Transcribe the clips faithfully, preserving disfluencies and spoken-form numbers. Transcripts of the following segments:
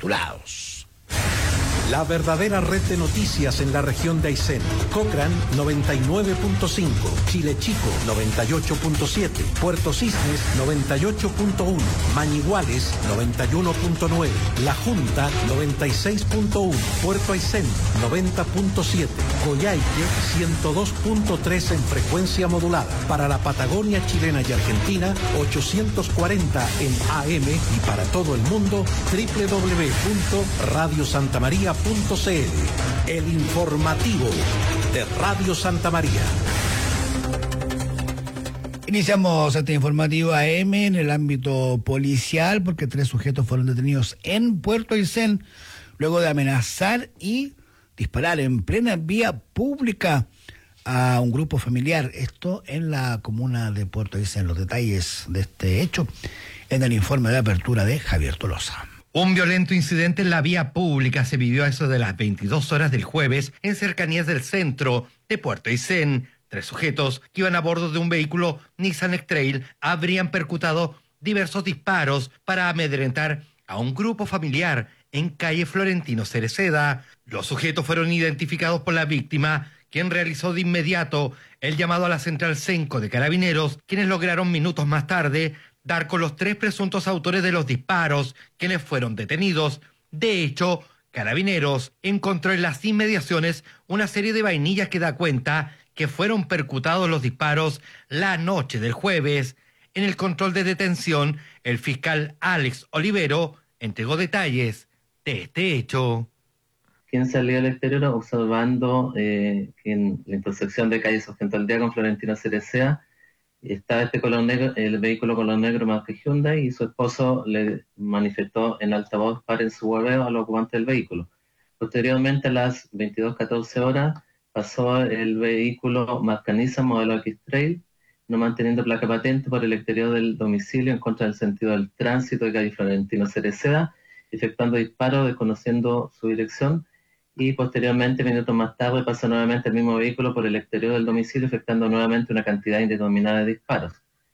titulados. La verdadera red de noticias en la región de Aysén. Cochrane noventa y nueve punto cinco, Chile Chico noventa y ocho punto siete, Puerto Cisnes noventa y ocho punto uno, Mañiguales noventa y uno punto nueve, La Junta noventa y seis punto uno, Puerto Aysén noventa punto siete, Coyhaique ciento dos punto tres en frecuencia modulada. Para la Patagonia chilena y Argentina ochocientos cuarenta en A M y para todo el mundo doble u doble u doble u punto radio santa maría punto c l. El informativo de Radio Santa María. Iniciamos este informativo A M en el ámbito policial porque tres sujetos fueron detenidos en Puerto Aysén luego de amenazar y disparar en plena vía pública a un grupo familiar. Esto en la comuna de Puerto Aysén. Los detalles de este hecho en el informe de apertura de Javier Tolosa. Un violento incidente en la vía pública se vivió a eso de las veintidós horas del jueves en cercanías del centro de Puerto Aysén. Tres sujetos que iban a bordo de un vehículo Nissan X-Trail habrían percutado diversos disparos para amedrentar a un grupo familiar en calle Florentino Cereceda. Los sujetos fueron identificados por la víctima, quien realizó de inmediato el llamado a la central Cenco de Carabineros, quienes lograron minutos más tarde dar con los tres presuntos autores de los disparos, quienes fueron detenidos. De hecho, Carabineros encontró en las inmediaciones una serie de vainillas que da cuenta que fueron percutados los disparos la noche del jueves. En el control de detención, el fiscal Alex Olivero entregó detalles de este hecho. Quien salió al exterior observando eh, que en la intersección de calle Sargento Aldea con Florentino Cereceda estaba este color negro, el vehículo color negro marca Hyundai, y su esposo le manifestó en altavoz paren su hueveo a los ocupantes del vehículo. Posteriormente, a las veintidós catorce horas, pasó el vehículo marca Nissan modelo X-Trail, no manteniendo placa patente por el exterior del domicilio en contra del sentido del tránsito de calle Florentino Cereceda, efectuando disparos desconociendo su dirección, y posteriormente, minutos más tarde, pasó nuevamente el mismo vehículo por el exterior del domicilio, efectuando nuevamente una cantidad indeterminada de disparos.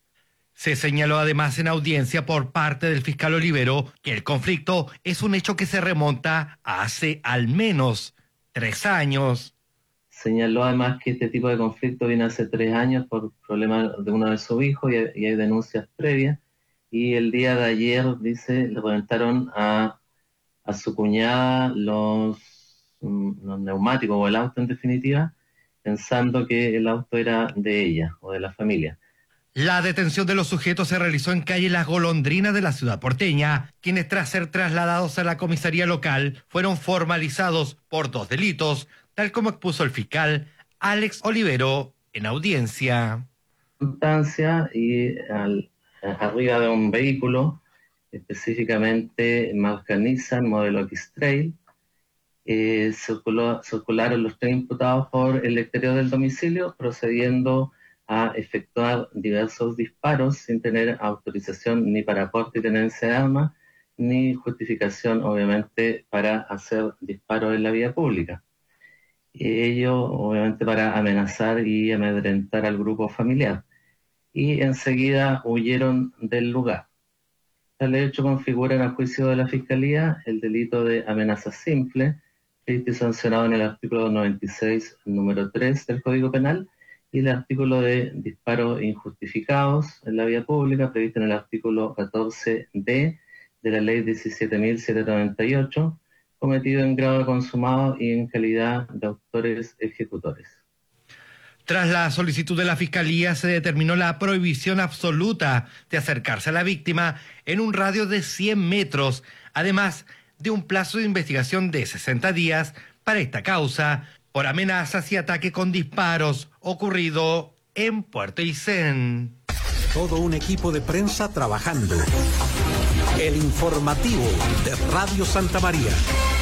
Se señaló además en audiencia por parte del fiscal Olivero que el conflicto es un hecho que se remonta a hace al menos tres años. Señaló además que este tipo de conflicto viene hace tres años por problemas de uno de sus hijos y, y hay denuncias previas. Y el día de ayer, dice, le presentaron a, a su cuñada los... los neumáticos o el auto en definitiva, pensando que el auto era de ella o de la familia. La detención de los sujetos se realizó en calle Las Golondrinas de la ciudad porteña, quienes tras ser trasladados a la comisaría local fueron formalizados por dos delitos, tal como expuso el fiscal Alex Olivero en audiencia. Y al, arriba de un vehículo, específicamente marca Nissan modelo X-Trail, Eh, circuló, circularon los tres imputados por el exterior del domicilio, procediendo a efectuar diversos disparos sin tener autorización ni para porte y tenencia de armas, ni justificación, obviamente, para hacer disparos en la vía pública. Y ello, obviamente, para amenazar y amedrentar al grupo familiar. Y enseguida huyeron del lugar. Tal hecho configura en el juicio de la Fiscalía el delito de amenaza simple, sancionado en el artículo noventa y seis, número tres del Código Penal, y el artículo de disparos injustificados en la vía pública, previsto en el artículo catorce D de la Ley diecisiete mil setecientos noventa y ocho, cometido en grado consumado y en calidad de autores ejecutores. Tras la solicitud de la Fiscalía, se determinó la prohibición absoluta de acercarse a la víctima en un radio de cien metros, además de un plazo de investigación de sesenta días para esta causa, por amenazas y ataque con disparos ocurrido en Puerto Aysén. Todo un equipo de prensa trabajando. El informativo de Radio Santa María.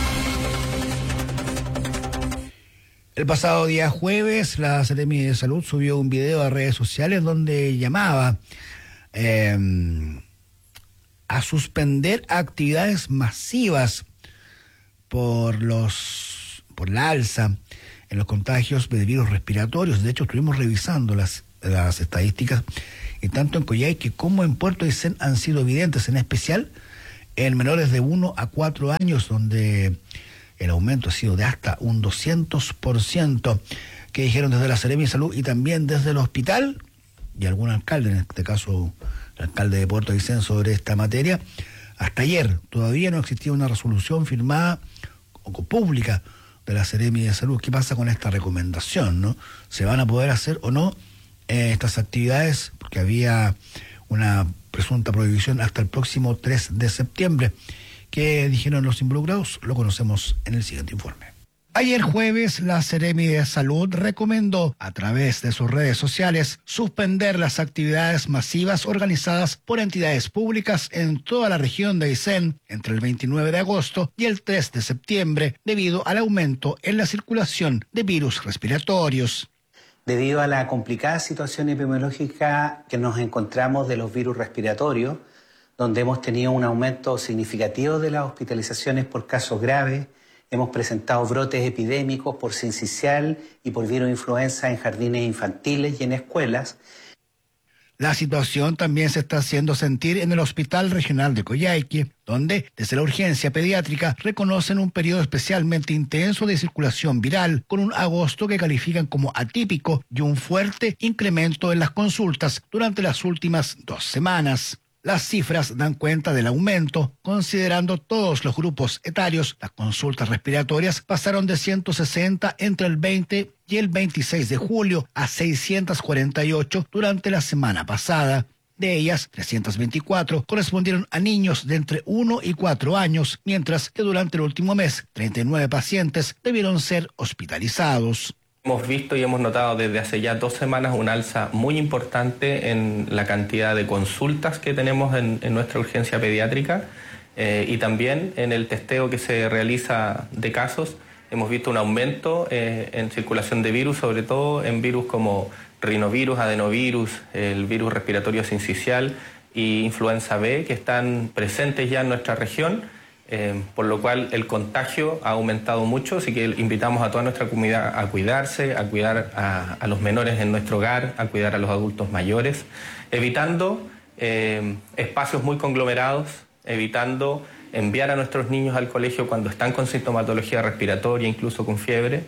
El pasado día jueves, la Seremi de Salud subió un video a redes sociales donde llamaba eh, a suspender actividades masivas por los por la alza en los contagios de virus respiratorios. De hecho, estuvimos revisando las, las estadísticas, y tanto en Coyhaique como en Puerto Aysén han sido evidentes, en especial en menores de uno a cuatro años, donde el aumento ha sido de hasta un doscientos por ciento, que dijeron desde la Seremi de Salud y también desde el hospital, y algún alcalde, en este caso el alcalde de Puerto Aysén, sobre esta materia. Hasta ayer todavía no existía una resolución firmada o pública de la Seremi de Salud. ¿Qué pasa con esta recomendación, no? ¿Se van a poder hacer o no eh, estas actividades? Porque había una presunta prohibición hasta el próximo tres de septiembre. ¿Qué dijeron los involucrados? Lo conocemos en el siguiente informe. Ayer jueves, la Seremi de Salud recomendó a través de sus redes sociales suspender las actividades masivas organizadas por entidades públicas en toda la región de Aysén entre el veintinueve de agosto y el tres de septiembre debido al aumento en la circulación de virus respiratorios. Debido a la complicada situación epidemiológica que nos encontramos de los virus respiratorios, donde hemos tenido un aumento significativo de las hospitalizaciones por casos graves, hemos presentado brotes epidémicos por sincicial y por virus influenza en jardines infantiles y en escuelas. La situación también se está haciendo sentir en el Hospital Regional de Coyhaique, donde desde la urgencia pediátrica reconocen un periodo especialmente intenso de circulación viral, con un agosto que califican como atípico y un fuerte incremento en las consultas durante las últimas dos semanas. Las cifras dan cuenta del aumento. Considerando todos los grupos etarios, las consultas respiratorias pasaron de ciento sesenta entre el veinte y el veintiséis de julio a seiscientas cuarenta y ocho durante la semana pasada. De ellas, trescientas veinticuatro correspondieron a niños de entre uno y cuatro años, mientras que durante el último mes, treinta y nueve pacientes debieron ser hospitalizados. Hemos visto y hemos notado desde hace ya dos semanas un alza muy importante en la cantidad de consultas que tenemos en, en nuestra urgencia pediátrica eh, y también en el testeo que se realiza de casos. Hemos visto un aumento eh, en circulación de virus, sobre todo en virus como rinovirus, adenovirus, el virus respiratorio sincicial y influenza B, que están presentes ya en nuestra región. Eh, por lo cual el contagio ha aumentado mucho, así que invitamos a toda nuestra comunidad a cuidarse, a cuidar a, a los menores en nuestro hogar, a cuidar a los adultos mayores, evitando eh, espacios muy conglomerados, evitando enviar a nuestros niños al colegio cuando están con sintomatología respiratoria, incluso con fiebre.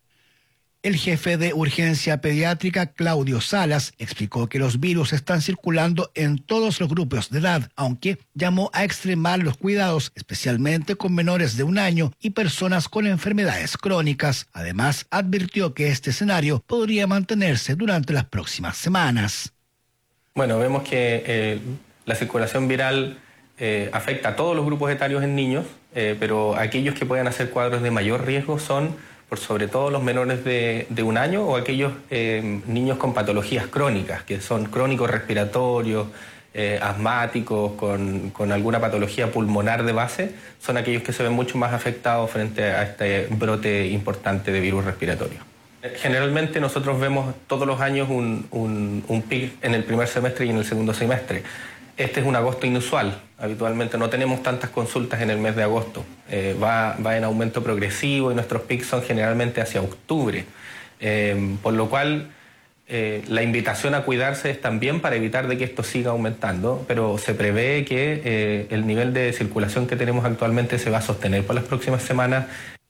El jefe de urgencia pediátrica, Claudio Salas, explicó que los virus están circulando en todos los grupos de edad, aunque llamó a extremar los cuidados, especialmente con menores de un año y personas con enfermedades crónicas. Además, advirtió que este escenario podría mantenerse durante las próximas semanas. Bueno, vemos que eh, la circulación viral eh, afecta a todos los grupos etarios en niños, eh, pero aquellos que puedan hacer cuadros de mayor riesgo son por sobre todo los menores de, de un año o aquellos eh, niños con patologías crónicas, que son crónicos respiratorios, eh, asmáticos, con, con alguna patología pulmonar de base, son aquellos que se ven mucho más afectados frente a este brote importante de virus respiratorio. Generalmente nosotros vemos todos los años un, un, un pic en el primer semestre y en el segundo semestre. Este es un agosto inusual. Habitualmente no tenemos tantas consultas en el mes de agosto. Eh, va, va en aumento progresivo y nuestros pics son generalmente hacia octubre. Eh, por lo cual, eh, la invitación a cuidarse es también para evitar de que esto siga aumentando, pero se prevé que eh, el nivel de circulación que tenemos actualmente se va a sostener por las próximas semanas.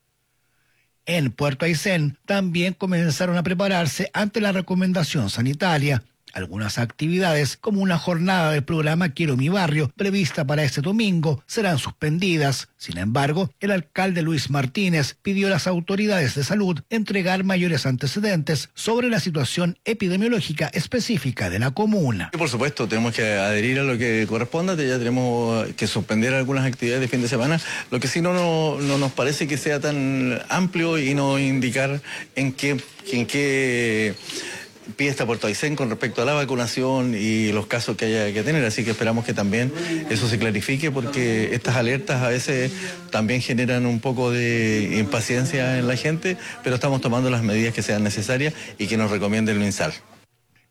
En Puerto Aysén también comenzaron a prepararse ante la recomendación sanitaria. Algunas actividades, como una jornada del programa Quiero mi barrio, prevista para este domingo, serán suspendidas. Sin embargo, el alcalde Luis Martínez pidió a las autoridades de salud entregar mayores antecedentes sobre la situación epidemiológica específica de la comuna. Por supuesto, tenemos que adherir a lo que corresponda, ya tenemos que suspender algunas actividades de fin de semana, lo que sí no, no, no nos parece que sea tan amplio y no indicar en qué... En qué pie está Puerto Aysén con respecto a la vacunación y los casos que haya que tener, así que esperamos que también eso se clarifique, porque estas alertas a veces también generan un poco de impaciencia en la gente, pero estamos tomando las medidas que sean necesarias y que nos recomiende el MinSal.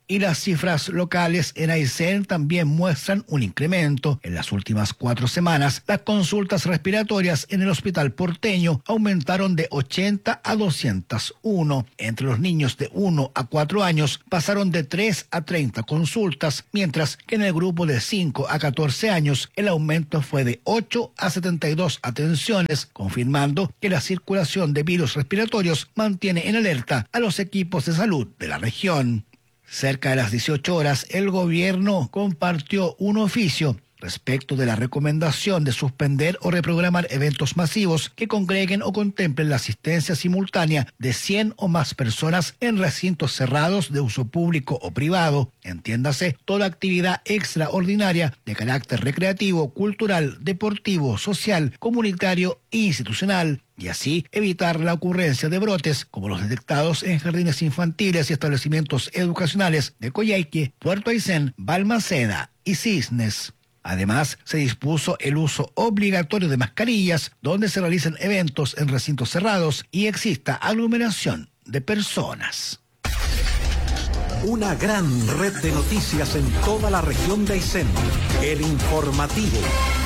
Y las cifras locales en Aysén también muestran un incremento. En las últimas cuatro semanas, las consultas respiratorias en el hospital porteño aumentaron de ochenta a doscientos uno. Entre los niños de uno a cuatro años pasaron de tres a treinta consultas, mientras que en el grupo de cinco a catorce años el aumento fue de ocho a setenta y dos atenciones, confirmando que la circulación de virus respiratorios mantiene en alerta a los equipos de salud de la región. Cerca de las dieciocho horas, el gobierno compartió un oficio respecto de la recomendación de suspender o reprogramar eventos masivos que congreguen o contemplen la asistencia simultánea de cien o más personas en recintos cerrados de uso público o privado. Entiéndase, toda actividad extraordinaria de carácter recreativo, cultural, deportivo, social, comunitario e institucional, y así evitar la ocurrencia de brotes como los detectados en jardines infantiles y establecimientos educacionales de Coyhaique, Puerto Aysén, Balmaceda y Cisnes. Además, se dispuso el uso obligatorio de mascarillas donde se realicen eventos en recintos cerrados y exista aglomeración de personas. Una gran red de noticias en toda la región de Aysén. El informativo.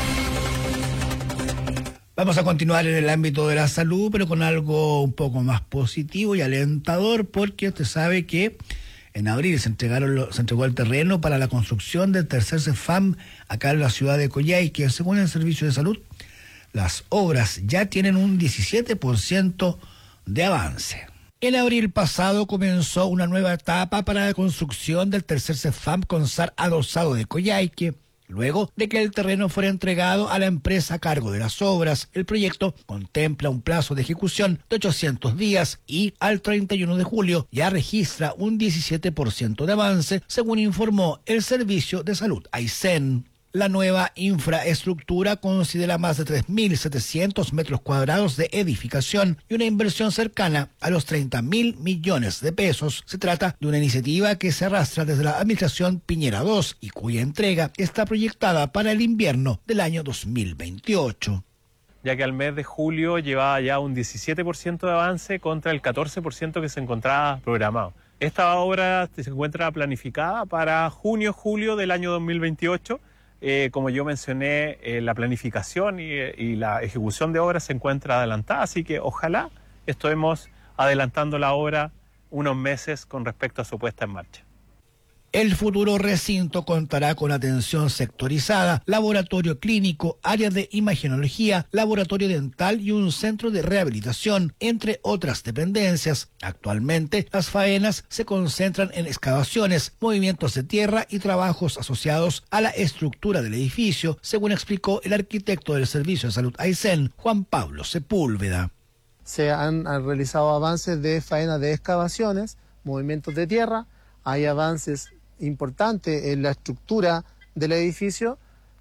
Vamos a continuar en el ámbito de la salud, pero con algo un poco más positivo y alentador, porque usted sabe que en abril se entregaron lo, se entregó el terreno para la construcción del tercer CEFAM acá en la ciudad de Coyhaique. Según el Servicio de Salud, las obras ya tienen un diecisiete por ciento de avance. En abril pasado comenzó una nueva etapa para la construcción del tercer CEFAM con S A R adosado de Coyhaique. Luego de que el terreno fuera entregado a la empresa a cargo de las obras, el proyecto contempla un plazo de ejecución de ochocientos días y al treinta y uno de julio ya registra un diecisiete por ciento de avance, según informó el Servicio de Salud Aysén. La nueva infraestructura considera más de tres mil setecientos metros cuadrados de edificación y una inversión cercana a los treinta mil millones de pesos. Se trata de una iniciativa que se arrastra desde la administración Piñera dos y cuya entrega está proyectada para el invierno del año dos mil veintiocho. Ya que al mes de julio llevaba ya un diecisiete por ciento de avance contra el catorce por ciento que se encontraba programado. Esta obra se encuentra planificada para junio-julio del año dos mil veintiocho. Eh, como yo mencioné, eh, la planificación y, y la ejecución de obras se encuentra adelantada, así que ojalá estemos adelantando la obra unos meses con respecto a su puesta en marcha. El futuro recinto contará con atención sectorizada, laboratorio clínico, área de imagenología, laboratorio dental y un centro de rehabilitación, entre otras dependencias. Actualmente, las faenas se concentran en excavaciones, movimientos de tierra y trabajos asociados a la estructura del edificio, según explicó el arquitecto del Servicio de Salud Aysén, Juan Pablo Sepúlveda. Se han, han realizado avances de faena de excavaciones, movimientos de tierra, hay avances importante en la estructura del edificio,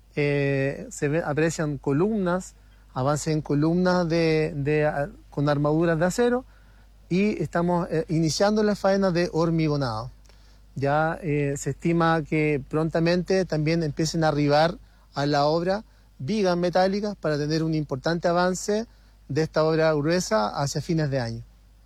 eh, se ve, aprecian columnas, avances en columnas de, de, con armaduras de acero y estamos eh, iniciando la faena de hormigonado. Ya eh, se estima que prontamente también empiecen a arribar a la obra vigas metálicas para tener un importante avance de esta obra gruesa hacia fines de año.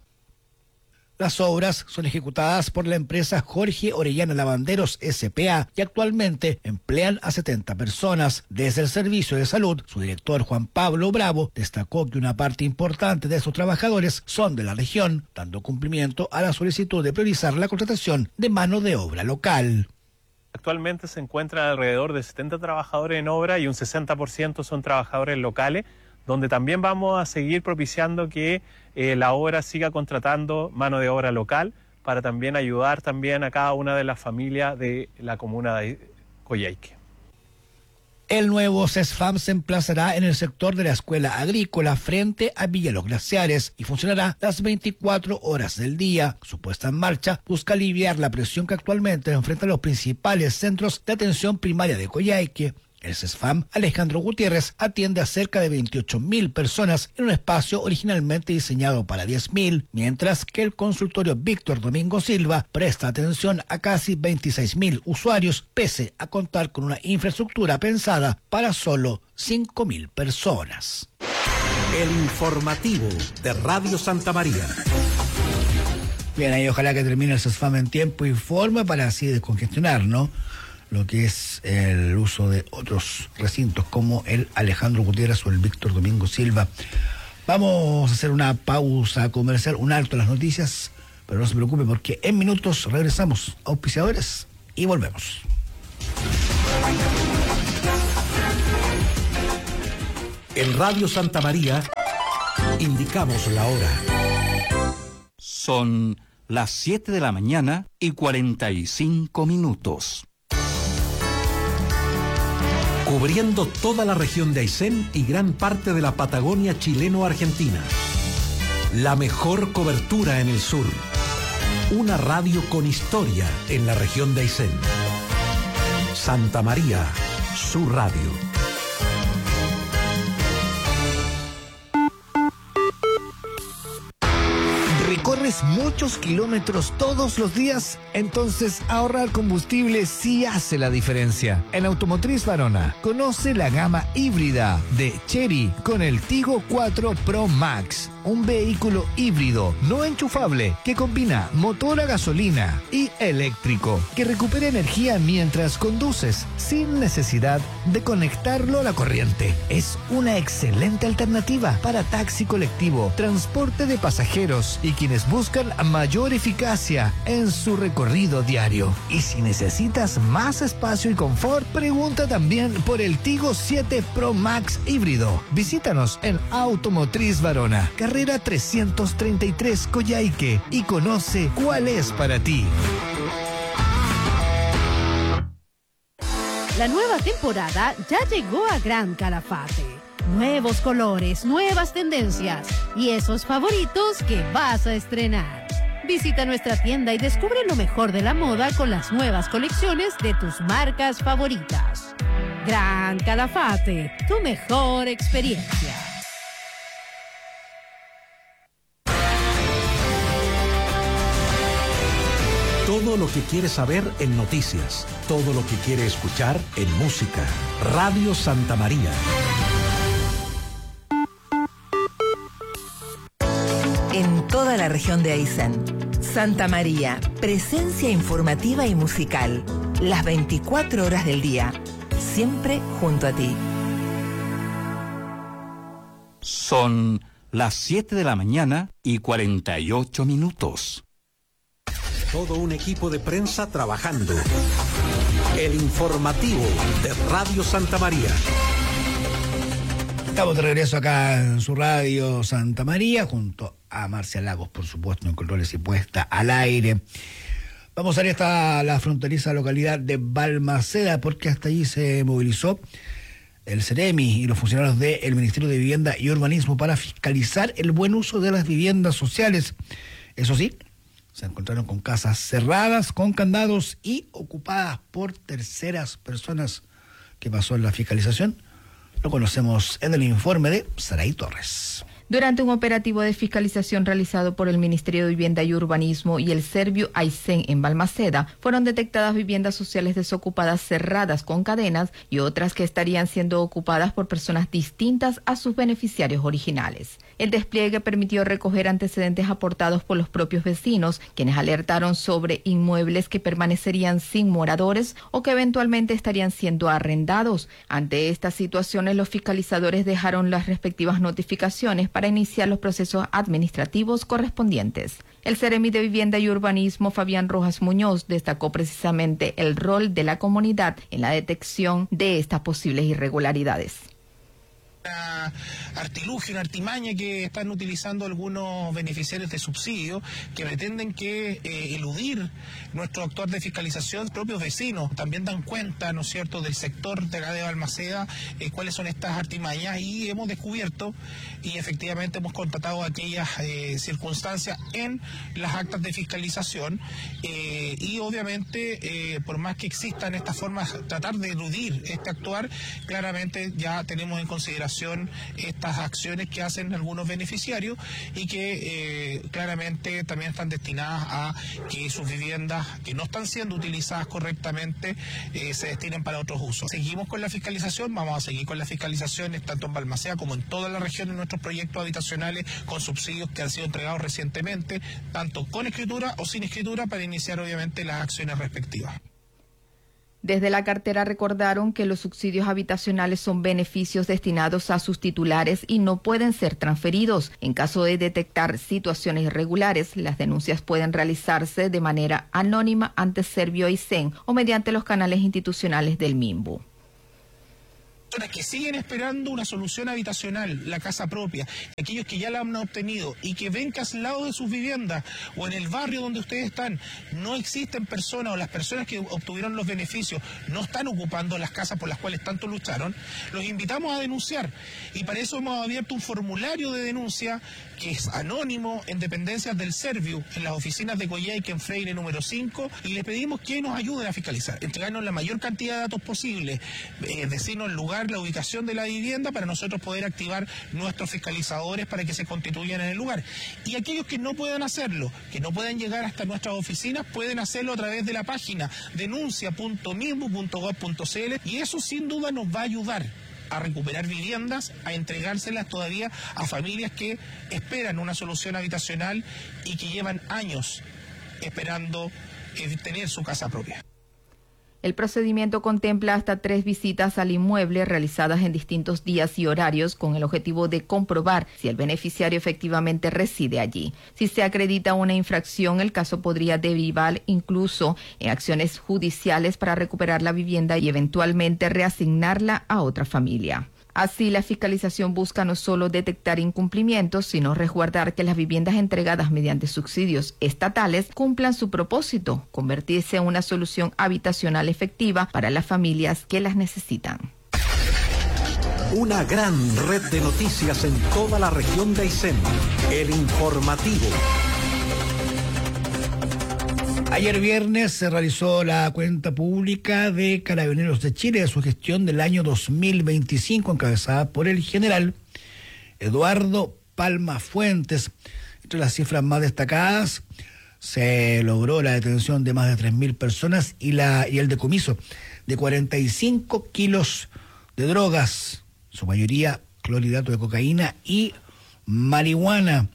Las obras son ejecutadas por la empresa Jorge Orellana Lavanderos S P A y actualmente emplean a setenta personas. Desde el Servicio de Salud, su director Juan Pablo Bravo destacó que una parte importante de esos trabajadores son de la región, dando cumplimiento a la solicitud de priorizar la contratación de mano de obra local. Actualmente se encuentran alrededor de setenta trabajadores en obra y un sesenta por ciento son trabajadores locales, donde también vamos a seguir propiciando que eh, la obra siga contratando mano de obra local para también ayudar también a cada una de las familias de la comuna de Coyhaique. El nuevo CESFAM se emplazará en el sector de la escuela agrícola frente a Villa Los Glaciares y funcionará las veinticuatro horas del día. Su puesta en marcha busca aliviar la presión que actualmente enfrentan los principales centros de atención primaria de Coyhaique. El CESFAM Alejandro Gutiérrez atiende a cerca de veintiocho mil personas en un espacio originalmente diseñado para diez mil, mientras que el consultorio Víctor Domingo Silva presta atención a casi veintiséis mil usuarios, pese a contar con una infraestructura pensada para solo cinco mil personas. El informativo de Radio Santa María. Bien, ahí ojalá que termine el CESFAM en tiempo y forma para así descongestionar, ¿no? Lo que es el uso de otros recintos como el Alejandro Gutiérrez o el Víctor Domingo Silva. Vamos a hacer una pausa comercial, un alto en las noticias, pero no se preocupe porque en minutos regresamos, auspiciadores, y volvemos. En Radio Santa María indicamos la hora. Son las siete de la mañana y cuarenta y cinco minutos. Cubriendo toda la región de Aysén y gran parte de la Patagonia chileno-argentina. La mejor cobertura en el sur. Una radio con historia en la región de Aysén. Santa María, su radio. ¿Recorres muchos kilómetros todos los días? Entonces ahorrar combustible sí hace la diferencia. En Automotriz Varona, conoce la gama híbrida de Chery con el Tigo cuatro Pro Max. Un vehículo híbrido no enchufable que combina motor a gasolina y eléctrico, que recupera energía mientras conduces sin necesidad de conectarlo a la corriente. Es una excelente alternativa para taxi colectivo, transporte de pasajeros y quienes buscan mayor eficacia en su recorrido diario. Y si necesitas más espacio y confort, pregunta también por el Tigo siete Pro Max híbrido. Visítanos en Automotriz Varona, carrera trescientos treinta y tres Coyhaique, y conoce cuál es para ti. La nueva temporada ya llegó a Gran Calafate. Nuevos colores, nuevas tendencias y esos favoritos que vas a estrenar. Visita nuestra tienda y descubre lo mejor de la moda con las nuevas colecciones de tus marcas favoritas. Gran Calafate, tu mejor experiencia. Todo lo que quiere saber en noticias, todo lo que quiere escuchar en música. Radio Santa María. En toda la región de Aysén, Santa María, presencia informativa y musical, las veinticuatro horas del día, siempre junto a ti. Son las siete de la mañana y cuarenta y ocho minutos. Todo un equipo de prensa trabajando. El informativo de Radio Santa María. Estamos de regreso acá en su radio Santa María, junto a Marcia Lagos, por supuesto, en controles y puesta al aire. Vamos a ir hasta la fronteriza localidad de Balmaceda, porque hasta allí se movilizó el CEREMI y los funcionarios del Ministerio de Vivienda y Urbanismo para fiscalizar el buen uso de las viviendas sociales. Eso sí, se encontraron con casas cerradas, con candados y ocupadas por terceras personas. ¿Qué pasó en la fiscalización? Lo conocemos en el informe de Saray Torres. Durante un operativo de fiscalización realizado por el Ministerio de Vivienda y Urbanismo y el Servio Aysén en Balmaceda, fueron detectadas viviendas sociales desocupadas cerradas con cadenas y otras que estarían siendo ocupadas por personas distintas a sus beneficiarios originales. El despliegue permitió recoger antecedentes aportados por los propios vecinos, quienes alertaron sobre inmuebles que permanecerían sin moradores o que eventualmente estarían siendo arrendados. Ante estas situaciones, los fiscalizadores dejaron las respectivas notificaciones para iniciar los procesos administrativos correspondientes. El CEREMI de Vivienda y Urbanismo, Fabián Rojas Muñoz, destacó precisamente el rol de la comunidad en la detección de estas posibles irregularidades. Una artilugio, una artimaña que están utilizando algunos beneficiarios de subsidio que pretenden que eh, eludir nuestro actuar de fiscalización. Propios vecinos también dan cuenta, ¿no es cierto?, del sector de acá de Balmaceda, eh, cuáles son estas artimañas, y hemos descubierto y efectivamente hemos constatado aquellas eh, circunstancias en las actas de fiscalización eh, y obviamente eh, por más que existan estas formas, tratar de eludir este actuar, claramente ya tenemos en consideración estas acciones que hacen algunos beneficiarios y que eh, claramente también están destinadas a que sus viviendas que no están siendo utilizadas correctamente eh, se destinen para otros usos. Seguimos con la fiscalización, vamos a seguir con la fiscalización tanto en Balmaceda como en toda la región en nuestros proyectos habitacionales con subsidios que han sido entregados recientemente, tanto con escritura o sin escritura, para iniciar obviamente las acciones respectivas. Desde la cartera recordaron que los subsidios habitacionales son beneficios destinados a sus titulares y no pueden ser transferidos. En caso de detectar situaciones irregulares, las denuncias pueden realizarse de manera anónima ante Servio Aysén o mediante los canales institucionales del MIMBU. Que siguen esperando una solución habitacional, la casa propia, aquellos que ya la han obtenido y que ven que al lado de sus viviendas o en el barrio donde ustedes están no existen personas o las personas que obtuvieron los beneficios no están ocupando las casas por las cuales tanto lucharon, los invitamos a denunciar y para eso hemos abierto un formulario de denuncia que es anónimo en dependencias del Serviu, en las oficinas de Coyhaique en Freire número cinco, y les pedimos que nos ayuden a fiscalizar, entregarnos la mayor cantidad de datos posible, eh, decirnos el lugar, la ubicación de la vivienda para nosotros poder activar nuestros fiscalizadores para que se constituyan en el lugar. Y aquellos que no puedan hacerlo, que no puedan llegar hasta nuestras oficinas, pueden hacerlo a través de la página denuncia punto mimbu punto gob punto cl y eso sin duda nos va a ayudar a recuperar viviendas, a entregárselas todavía a familias que esperan una solución habitacional y que llevan años esperando eh, tener su casa propia. El procedimiento contempla hasta tres visitas al inmueble realizadas en distintos días y horarios con el objetivo de comprobar si el beneficiario efectivamente reside allí. Si se acredita una infracción, el caso podría derivar incluso en acciones judiciales para recuperar la vivienda y eventualmente reasignarla a otra familia. Así, la fiscalización busca no solo detectar incumplimientos, sino resguardar que las viviendas entregadas mediante subsidios estatales cumplan su propósito, convertirse en una solución habitacional efectiva para las familias que las necesitan. Una gran red de noticias en toda la región de Aysén. El Informativo. Ayer viernes se realizó la cuenta pública de Carabineros de Chile de su gestión del año dos mil veinticinco, encabezada por el general Eduardo Palma Fuentes. Entre las cifras más destacadas se logró la detención de más de tres mil personas y, la, y el decomiso de cuarenta y cinco kilos de drogas, su mayoría clorhidrato de cocaína y marihuana.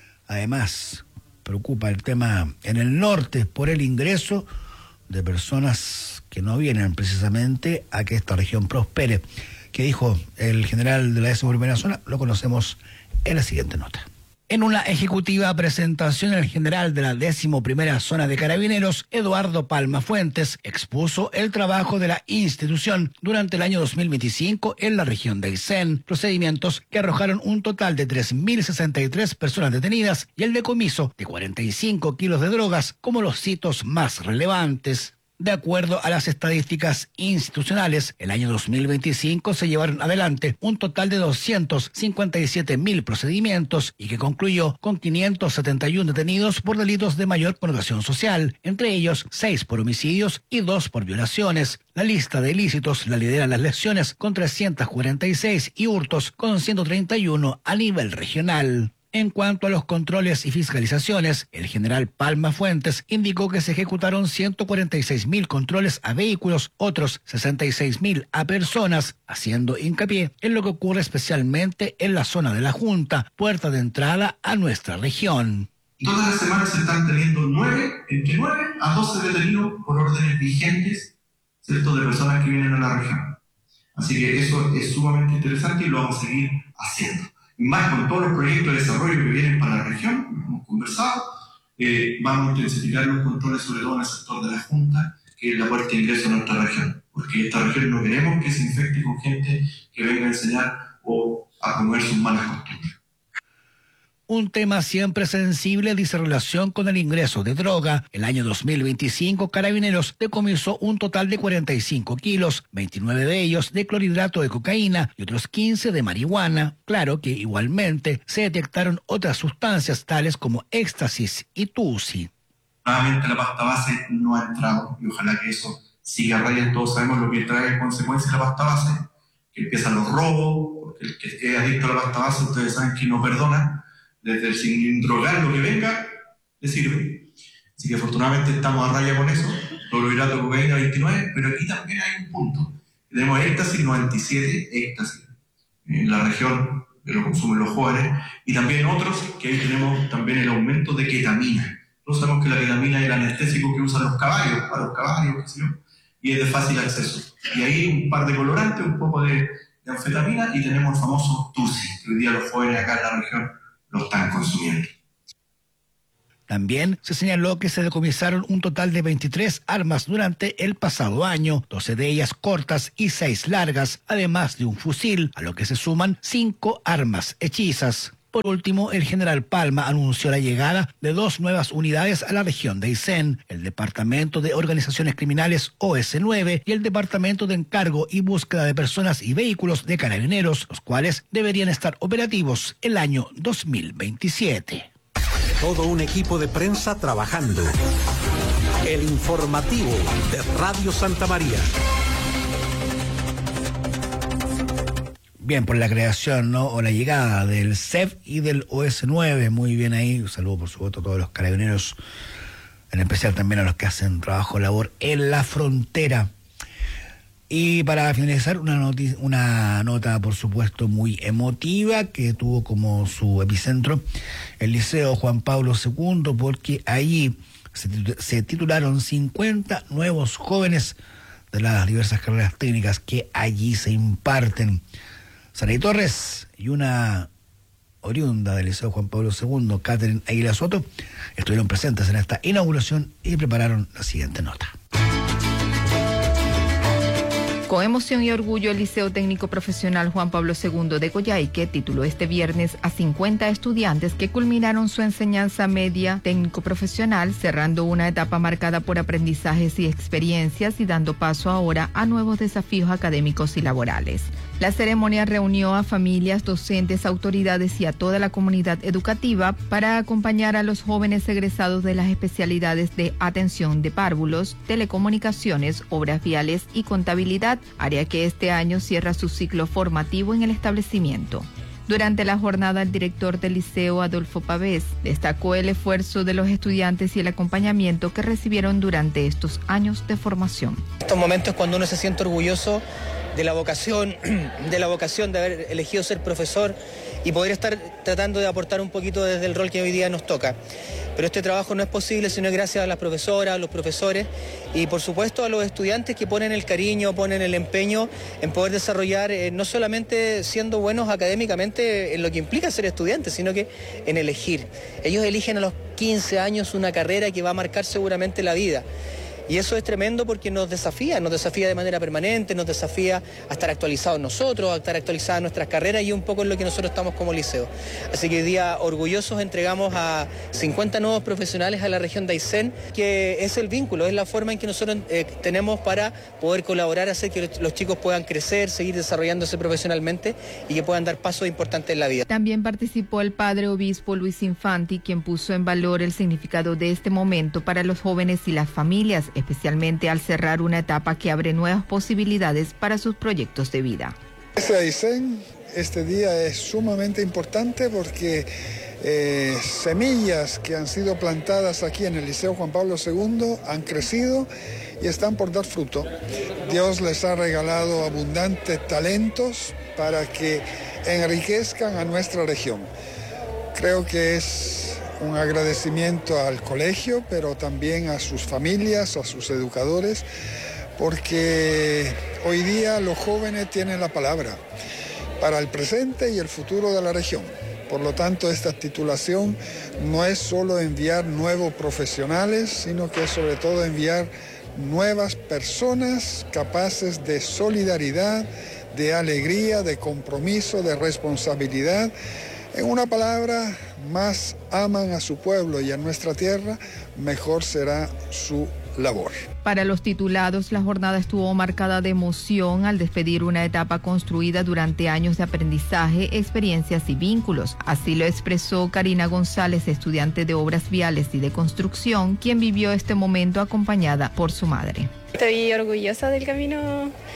Además, preocupa el tema en el norte por el ingreso de personas que no vienen precisamente a que esta región prospere. ¿Qué dijo el general de la décima primera zona? Lo conocemos en la siguiente nota. En una ejecutiva presentación, el general de la décima primera zona de Carabineros, Eduardo Palma Fuentes, expuso el trabajo de la institución durante el año dos mil veinticinco en la región de Aysén, procedimientos que arrojaron un total de tres mil sesenta y tres personas detenidas y el decomiso de cuarenta y cinco kilos de drogas como los hitos más relevantes. De acuerdo a las estadísticas institucionales, el año dos mil veinticinco se llevaron adelante un total de doscientos cincuenta y siete mil procedimientos y que concluyó con quinientos setenta y uno detenidos por delitos de mayor connotación social, entre ellos seis por homicidios y dos por violaciones. La lista de ilícitos la lideran las lesiones con trescientos cuarenta y seis y hurtos con ciento treinta y uno a nivel regional. En cuanto a los controles y fiscalizaciones, el general Palma Fuentes indicó que se ejecutaron ciento cuarenta y seis mil controles a vehículos, otros sesenta y seis mil a personas, haciendo hincapié en lo que ocurre especialmente en la zona de la Junta, puerta de entrada a nuestra región. Y todas las semanas se están teniendo nueve, entre nueve a doce detenidos por órdenes vigentes, ¿cierto?, de personas que vienen a la región. Así que eso es sumamente interesante y lo vamos a seguir haciendo. Más con todos los proyectos de desarrollo que vienen para la región, hemos conversado, eh, vamos a intensificar los controles, sobre todo en el sector de la Junta, que es la puerta de ingreso a nuestra región, porque esta región no queremos que se infecte con gente que venga a enseñar o a promover sus malas costumbres. Un tema siempre sensible dice relación con el ingreso de droga. El año dos mil veinticinco, Carabineros decomisó un total de cuarenta y cinco kilos, veintinueve de ellos de clorhidrato de cocaína y otros quince de marihuana. Claro que igualmente se detectaron otras sustancias tales como éxtasis y tusi. Nuevamente la pasta base no ha entrado y ojalá que eso siga a raya. Todos sabemos lo que trae en consecuencia la pasta base. que empiezan los robos, porque el que es adicto a la pasta base, ustedes saben que no perdona, desde el sin drogar lo que venga, le sirve. Así que afortunadamente estamos a raya con eso, clorhidrato de cocaína veintinueve, pero aquí también hay un punto. Tenemos éxtasis, noventa y siete éxtasis en la región que lo consumen los jóvenes, y también otros, que ahí tenemos también el aumento de ketamina. Todos sabemos que la ketamina es el anestésico que usan los caballos, para los caballos, qué sé yo, y es de fácil acceso. Y ahí un par de colorantes, un poco de, de anfetamina, y tenemos el famoso Tusi, que hoy día los jóvenes acá en la región lo están consumiendo. También se señaló que se decomisaron un total de veintitrés armas durante el pasado año, doce de ellas cortas y seis largas, además de un fusil, a lo que se suman cinco armas hechizas. Por último, el general Palma anunció la llegada de dos nuevas unidades a la región de Aysén, el Departamento de Organizaciones Criminales O S nueve y el Departamento de Encargo y Búsqueda de Personas y Vehículos de Carabineros, los cuales deberían estar operativos el año dos mil veintisiete. Todo un equipo de prensa trabajando. El informativo de Radio Santa María. Bien, por la creación, ¿no? O la llegada del C E F y del O S nueve. Muy bien ahí. Un saludo, por supuesto, a todos los carabineros, en especial también a los que hacen trabajo labor en la frontera. Y para finalizar, una, noti- una nota, por supuesto, muy emotiva, que tuvo como su epicentro el Liceo Juan Pablo segundo, porque allí se, titu- se titularon cincuenta nuevos jóvenes de las diversas carreras técnicas que allí se imparten. Saray Torres y una oriunda del Liceo Juan Pablo segundo, Catherine Aguila Soto, estuvieron presentes en esta inauguración y prepararon la siguiente nota. Con emoción y orgullo, el Liceo Técnico Profesional Juan Pablo segundo de Coyhaique tituló este viernes a cincuenta estudiantes que culminaron su enseñanza media técnico-profesional, cerrando una etapa marcada por aprendizajes y experiencias y dando paso ahora a nuevos desafíos académicos y laborales. La ceremonia reunió a familias, docentes, autoridades y a toda la comunidad educativa para acompañar a los jóvenes egresados de las especialidades de atención de párvulos, telecomunicaciones, obras viales y contabilidad, área que este año cierra su ciclo formativo en el establecimiento. Durante la jornada, el director del liceo, Adolfo Pavés, destacó el esfuerzo de los estudiantes y el acompañamiento que recibieron durante estos años de formación. Estos momentos cuando uno se siente orgulloso de la vocación, de la vocación de haber elegido ser profesor y poder estar tratando de aportar un poquito desde el rol que hoy día nos toca. Pero este trabajo no es posible sino gracias a las profesoras, a los profesores y por supuesto a los estudiantes que ponen el cariño, ponen el empeño en poder desarrollar, eh, no solamente siendo buenos académicamente en lo que implica ser estudiante, sino que en elegir. Ellos eligen a los quince años una carrera que va a marcar seguramente la vida. Y eso es tremendo porque nos desafía, nos desafía de manera permanente, nos desafía a estar actualizados nosotros, a estar actualizadas nuestras carreras y un poco en lo que nosotros estamos como liceo. Así que hoy día orgullosos entregamos a cincuenta nuevos profesionales a la región de Aysén, que es el vínculo, es la forma en que nosotros eh, tenemos para poder colaborar, hacer que los chicos puedan crecer, seguir desarrollándose profesionalmente y que puedan dar pasos importantes en la vida. También participó el padre obispo Luis Infanti, quien puso en valor el significado de este momento para los jóvenes y las familias, especialmente al cerrar una etapa que abre nuevas posibilidades para sus proyectos de vida. Este Aysén, este día es sumamente importante porque eh, semillas que han sido plantadas aquí en el Liceo Juan Pablo segundo han crecido y están por dar fruto. Dios les ha regalado abundantes talentos para que enriquezcan a nuestra región. Creo que es un agradecimiento al colegio, pero también a sus familias, a sus educadores, porque hoy día los jóvenes tienen la palabra para el presente y el futuro de la región. Por lo tanto, esta titulación no es solo enviar nuevos profesionales, sino que es sobre todo enviar nuevas personas capaces de solidaridad, de alegría, de compromiso, de responsabilidad. En una palabra, más aman a su pueblo y a nuestra tierra, mejor será su labor. Para los titulados, la jornada estuvo marcada de emoción al despedir una etapa construida durante años de aprendizaje, experiencias y vínculos. Así lo expresó Karina González, estudiante de Obras Viales y de Construcción, quien vivió este momento acompañada por su madre. Estoy orgullosa del camino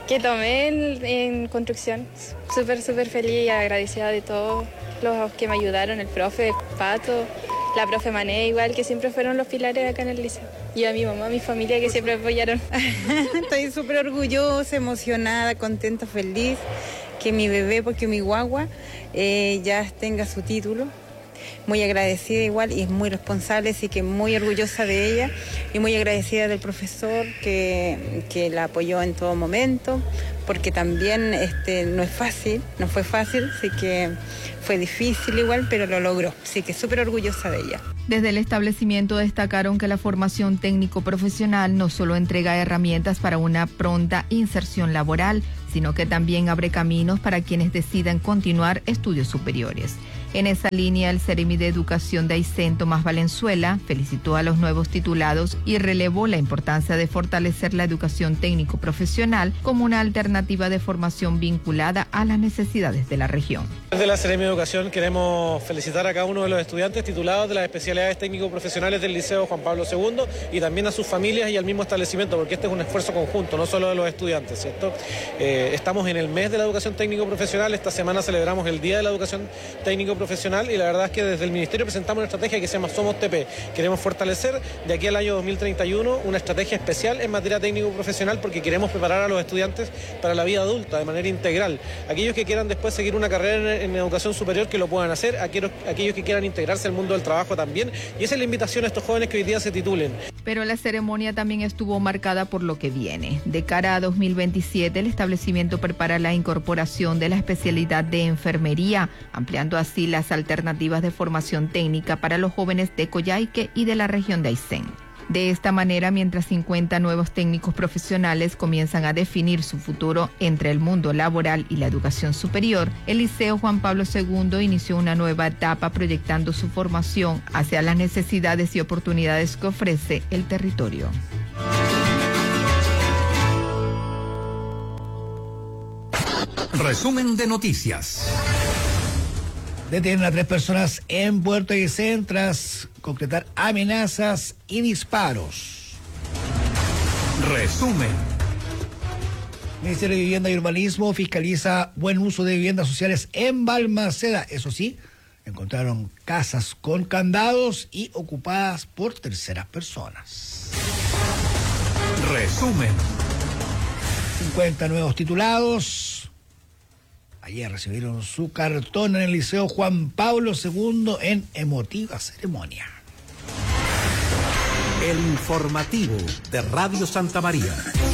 que tomé en, en construcción. Súper, súper feliz y agradecida de todos los que me ayudaron, el profe Pato, la profe Mané igual, que siempre fueron los pilares acá en el liceo. Y a mi mamá, a mi familia, que siempre apoyaron. Estoy súper orgullosa, emocionada, contenta, feliz que mi bebé, porque mi guagua, eh, ya tenga su título. Muy agradecida igual y muy responsable, así que muy orgullosa de ella y muy agradecida del profesor que, que la apoyó en todo momento, porque también este, no es fácil, no fue fácil, así que fue difícil igual, pero lo logró, así que súper orgullosa de ella. Desde el establecimiento destacaron que la formación técnico-profesional no solo entrega herramientas para una pronta inserción laboral, sino que también abre caminos para quienes decidan continuar estudios superiores. En esa línea, el Seremi de Educación de Aysén, Tomás Valenzuela, felicitó a los nuevos titulados y relevó la importancia de fortalecer la educación técnico-profesional como una alternativa de formación vinculada a las necesidades de la región. Desde la Seremi de Educación queremos felicitar a cada uno de los estudiantes titulados de las especialidades técnico-profesionales del Liceo Juan Pablo segundo y también a sus familias y al mismo establecimiento, porque este es un esfuerzo conjunto, no solo de los estudiantes, ¿cierto? Eh, estamos en el mes de la educación técnico-profesional, esta semana celebramos el Día de la Educación Técnico-Profesional y la verdad es que desde el Ministerio presentamos una estrategia que se llama Somos T P. Queremos fortalecer de aquí al año dos mil treinta y uno una estrategia especial en materia técnico-profesional porque queremos preparar a los estudiantes para la vida adulta de manera integral. Aquellos que quieran después seguir una carrera en, en educación superior que lo puedan hacer, aquellos, aquellos que quieran integrarse al mundo del trabajo también, y esa es la invitación a estos jóvenes que hoy día se titulen. Pero la ceremonia también estuvo marcada por lo que viene. De cara a dos mil veintisiete, el establecimiento prepara la incorporación de la especialidad de enfermería, ampliando así las alternativas de formación técnica para los jóvenes de Coyhaique y de la región de Aysén. De esta manera, mientras cincuenta nuevos técnicos profesionales comienzan a definir su futuro entre el mundo laboral y la educación superior, el Liceo Juan Pablo segundo inició una nueva etapa proyectando su formación hacia las necesidades y oportunidades que ofrece el territorio. Resumen de noticias. Detienen a tres personas en Puerto Aysén tras concretar amenazas y disparos. Resumen. Ministerio de Vivienda y Urbanismo fiscaliza buen uso de viviendas sociales en Balmaceda. Eso sí, encontraron casas con candados y ocupadas por terceras personas. Resumen. cincuenta nuevos titulados. Ayer recibieron su cartón en el Liceo Juan Pablo segundo en emotiva ceremonia. El informativo de Radio Santa María.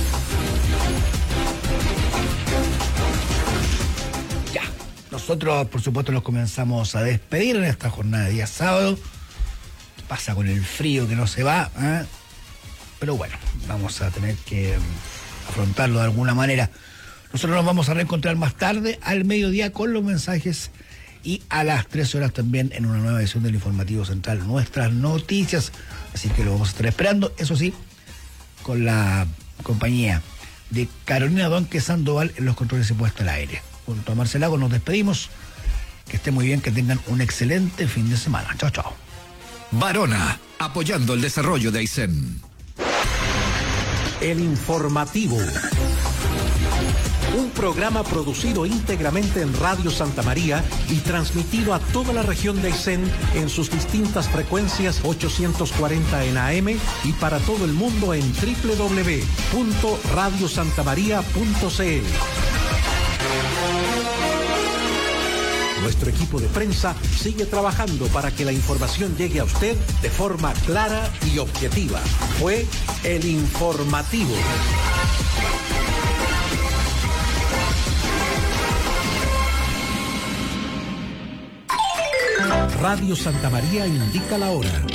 Ya, nosotros por supuesto nos comenzamos a despedir en esta jornada de día sábado. ¿Qué pasa con el frío que no se va? ¿Eh? Pero bueno, vamos a tener que afrontarlo de alguna manera. Nosotros nos vamos a reencontrar más tarde, al mediodía, con los mensajes y a las trece horas también en una nueva edición del Informativo Central, nuestras noticias. Así que lo vamos a estar esperando, eso sí, con la compañía de Carolina Donque Sandoval en los controles de puesta al aire. Junto a Marcelago nos despedimos. Que estén muy bien, que tengan un excelente fin de semana. Chao, chao. Varona, apoyando el desarrollo de Aysén. El informativo. Un programa producido íntegramente en Radio Santa María y transmitido a toda la región de Aysén en sus distintas frecuencias ochocientos cuarenta en A M y para todo el mundo en doble u doble u doble u punto radio santa maría punto c l. Nuestro equipo de prensa sigue trabajando para que la información llegue a usted de forma clara y objetiva. Fue el informativo. Radio Santa María indica la hora.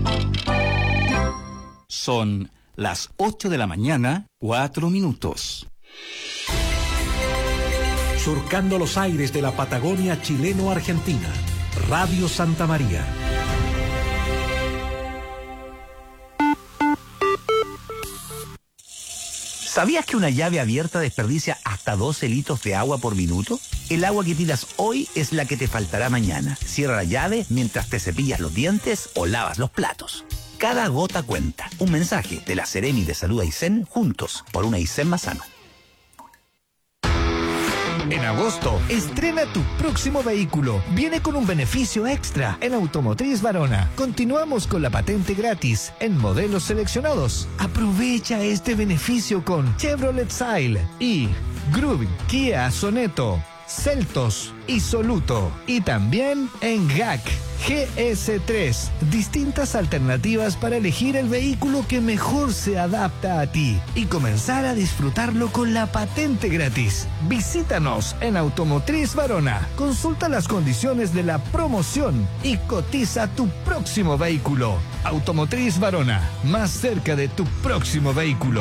Son las ocho de la mañana, cuatro minutos. Surcando los aires de la Patagonia chileno-argentina. Radio Santa María. ¿Sabías que una llave abierta desperdicia hasta doce litros de agua por minuto? El agua que tiras hoy es la que te faltará mañana. Cierra la llave mientras te cepillas los dientes o lavas los platos. Cada gota cuenta. Un mensaje de la Seremi de Salud Aysén, juntos por un Aysén más sano. En agosto, estrena tu próximo vehículo. Viene con un beneficio extra en Automotriz Varona. Continuamos con la patente gratis en modelos seleccionados. Aprovecha este beneficio con Chevrolet Sail y Groove, Kia Soneto, Celtos y Soluto. Y también en G A C G S tres. Distintas alternativas para elegir el vehículo que mejor se adapta a ti y comenzar a disfrutarlo con la patente gratis. Visítanos en Automotriz Varona. Consulta las condiciones de la promoción y cotiza tu próximo vehículo. Automotriz Varona, más cerca de tu próximo vehículo.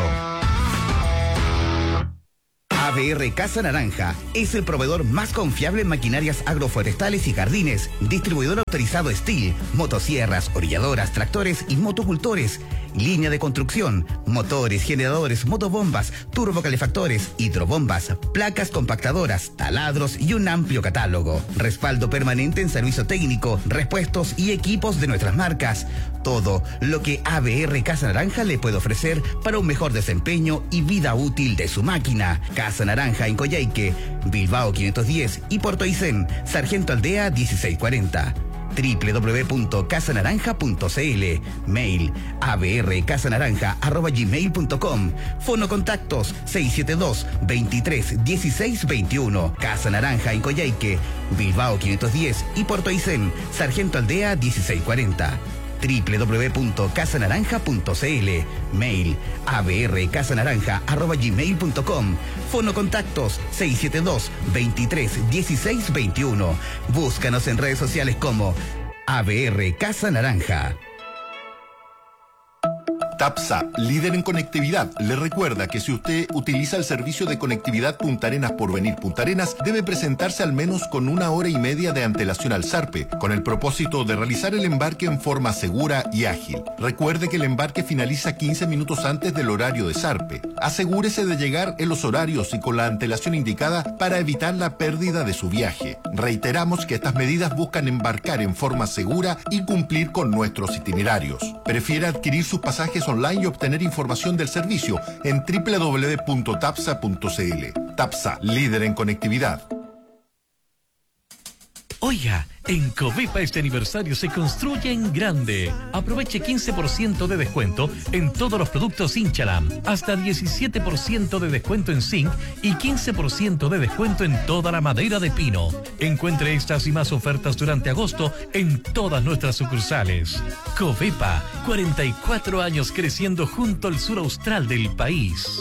A B R Casa Naranja es el proveedor más confiable en maquinarias agroforestales y jardines, distribuidor autorizado Steel, motosierras, orilladoras, tractores y motocultores, línea de construcción, motores, generadores, motobombas, turbocalefactores, hidrobombas, placas compactadoras, taladros y un amplio catálogo. Respaldo permanente en servicio técnico, repuestos y equipos de nuestras marcas. Todo lo que A B R Casa Naranja le puede ofrecer para un mejor desempeño y vida útil de su máquina. Casa Naranja en Coyhaique, Bilbao quinientos diez y Puerto Aysén, Sargento Aldea dieciséis cuarenta. doble u doble u doble u punto casa naranja punto c l. Mail a b r casa naranja arroba gmail punto com. Fono contactos seis siete dos, veintitrés, dieciséis veintiuno. Casa Naranja en Coyhaique, Bilbao quinientos diez y Puerto Aysén, Sargento Aldea dieciséis cuarenta. doble u doble u doble u punto casa naranja punto c l. Mail a b r casa naranja arroba gmail punto com. Fono contactos seis siete dos, veintitrés, dieciséis veintiuno. Búscanos en redes sociales como A B R Casa Naranja. TAPSA, líder en conectividad, le recuerda que si usted utiliza el servicio de conectividad Punta Arenas Porvenir Punta Arenas, debe presentarse al menos con una hora y media de antelación al ZARPE, con el propósito de realizar el embarque en forma segura y ágil. Recuerde que el embarque finaliza quince minutos antes del horario de ZARPE. Asegúrese de llegar en los horarios y con la antelación indicada para evitar la pérdida de su viaje. Reiteramos que estas medidas buscan embarcar en forma segura y cumplir con nuestros itinerarios. Prefiere adquirir sus pasajes online y obtener información del servicio en doble u doble u doble u punto tapsa punto c l. TAPSA, líder en conectividad. Oiga, en Covepa este aniversario se construye en grande. Aproveche quince por ciento de descuento en todos los productos Inchalam, hasta diecisiete por ciento de descuento en zinc y quince por ciento de descuento en toda la madera de pino. Encuentre estas y más ofertas durante agosto en todas nuestras sucursales. Covepa, cuarenta y cuatro años creciendo junto al sur austral del país.